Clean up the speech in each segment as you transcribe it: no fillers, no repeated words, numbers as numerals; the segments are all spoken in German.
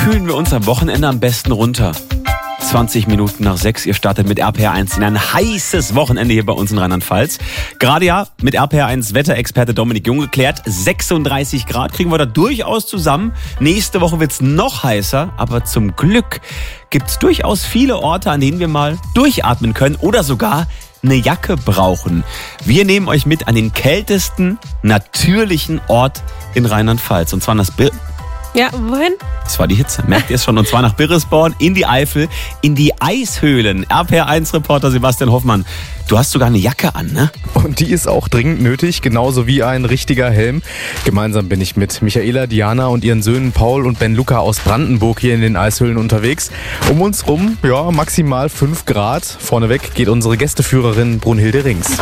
kühlen wir uns am Wochenende am besten runter? 20 Minuten nach 6, ihr startet mit RPR1 in ein heißes Wochenende hier bei uns in Rheinland-Pfalz. Gerade ja mit RPR1 Wetterexperte Dominik Jung geklärt, 36 Grad kriegen wir da durchaus zusammen. Nächste Woche wird's noch heißer, aber zum Glück gibt's durchaus viele Orte, an denen wir mal durchatmen können oder sogar eine Jacke brauchen. Wir nehmen euch mit an den kältesten natürlichen Ort in Rheinland-Pfalz, und zwar das Ja, wohin? Das war die Hitze, merkt ihr es schon? Und zwar nach Birresborn in die Eifel, in die Eishöhlen. RPR1-Reporter Sebastian Hoffmann, du hast sogar eine Jacke an, ne? Und die ist auch dringend nötig, genauso wie ein richtiger Helm. Gemeinsam bin ich mit Michaela, Diana und ihren Söhnen Paul und Ben Luca aus Brandenburg hier in den Eishöhlen unterwegs. Um uns rum, ja, maximal 5 Grad. Vorneweg geht unsere Gästeführerin Brunhilde Rings.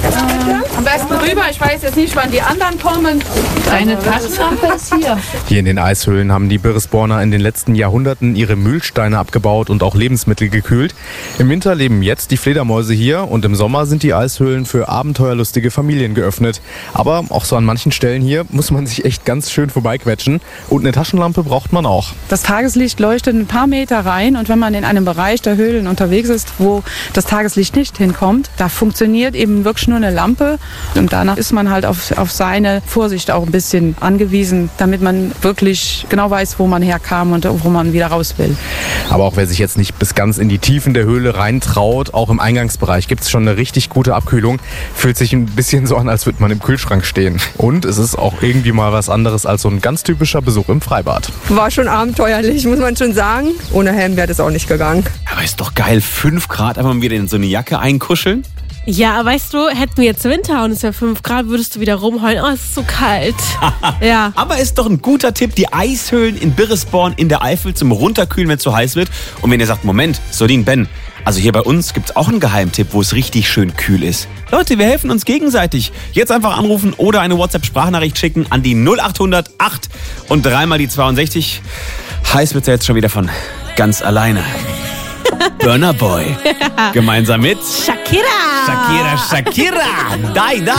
Am besten rüber, ich weiß jetzt nicht, wann die anderen kommen. Deine Taschenlampe ist hier. Hier in den Eishöhlen haben die Birresborner in den letzten Jahrhunderten ihre Mühlsteine abgebaut und auch Lebensmittel gekühlt. Im Winter leben jetzt die Fledermäuse hier und im Sommer sind die Eishöhlen für abenteuerlustige Familien geöffnet. Aber auch so an manchen Stellen hier muss man sich echt ganz schön vorbeiquetschen. Und eine Taschenlampe braucht man auch. Das Tageslicht leuchtet ein paar Meter rein, und wenn man in einem Bereich der Höhlen unterwegs ist, wo das Tageslicht nicht hinkommt, da funktioniert eben wirklich nur eine Lampe, und danach ist man halt auf seine Vorsicht auch ein bisschen angewiesen, damit man wirklich genau weiß, wo man herkam und wo man wieder raus will. Aber auch wer sich jetzt nicht bis ganz in die Tiefen der Höhle reintraut, auch im Eingangsbereich gibt es schon eine richtig gute Abkühlung. Fühlt sich ein bisschen so an, als würde man im Kühlschrank stehen. Und es ist auch irgendwie mal was anderes als so ein ganz typischer Besuch im Freibad. War schon abenteuerlich, muss man schon sagen. Ohne Helm wäre das auch nicht gegangen. Aber ist doch geil, 5 Grad, einfach mal wieder in so eine Jacke einkuscheln. Ja, weißt du, hätten wir jetzt Winter und es wäre 5 Grad, würdest du wieder rumheulen, oh, es ist so kalt. Ja. Aber ist doch ein guter Tipp, die Eishöhlen in Birresborn in der Eifel zum Runterkühlen, wenn es so heiß wird. Und wenn ihr sagt, Moment, Solin, Ben, also hier bei uns gibt's auch einen Geheimtipp, wo es richtig schön kühl ist. Leute, wir helfen uns gegenseitig. Jetzt einfach anrufen oder eine WhatsApp-Sprachnachricht schicken an die 0800 8 und 3 mal die 62. Heiß wird's ja jetzt schon wieder von ganz alleine. Burna Boy. Gemeinsam mit Shakira. Shakira.